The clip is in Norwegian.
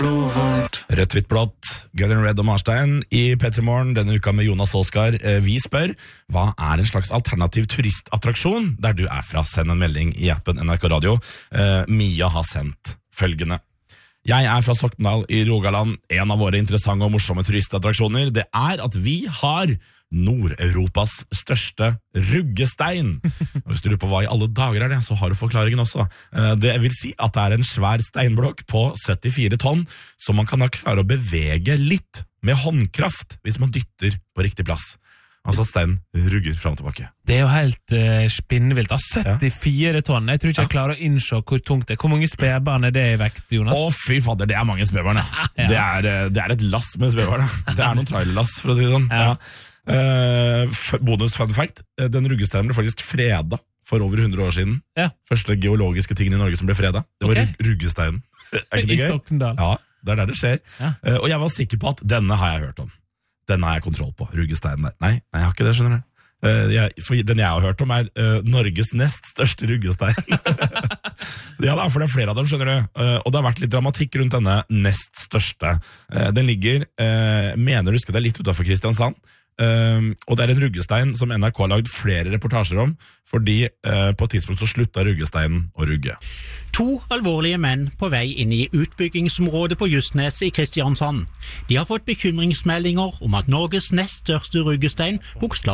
Rødt, hvitt, blått, Grønn Red og Marstein i P3 Morgen denne uka med Jonas Åskar. Vi spør, hva en slags alternativ turistattraksjon der du fra? Send en melding i appen NRK Radio. Mia har sendt følgende. Jeg fra Sokndal i Rogaland. En av våre interessante og morsomme turistattraksjoner, det at vi har Nord-Europas største ruggestein. Og hvis du lurer på hva i alle dager det, så har du forklaringen også. Det vil si at det en svær steinblokk på 74 tonn, som man kan da klare å bevege litt med håndkraft, hvis man dytter på riktig plass. Altså steinen rugger frem og tilbake. Det jo helt spinnvilt. 74 tonn. Jeg tror ikke jeg klarer å innse hvor tungt det Hvor mange spedbarn det i vekt, Jonas? Å, fy fader, det mange spedbarn. Ja. Det et lass med spedbarn. Det noen trailerlass, for å si det sånn. Ja. Bonus fun fact, den ruggesteinen ble faktisk fredet for over 100 år siden. Ja. Første geologiske tingen i Norge som ble fredet. Det var ruggesteinen. Ikke det gøy? I Sokndal. Ja, det der det skjer. Ja. Og jeg var sikker på at denne har jeg hørt om. Denne har jeg kontroll på, ruggesteinen der. Nei, jeg har ikke det, skjønner du. For den jeg har hørt om Norges nest største ruggestein. Ja da, for det flere av dem, skjønner du. Og det har vært litt dramatikk rundt denne nest største. Den ligger, mener du husker det, litt utenfor Kristiansand. Og det en ruggestein som NRK har laget flere reportasjer om, fordi på et tidspunkt så slutta ruggesteinen å rugge. 2 alvorlige menn på vei inn i utbyggingsområdet på Justnes i Kristiansand. De har fått bekymringsmeldinger om at Norges nest største ruggestein bokstavelig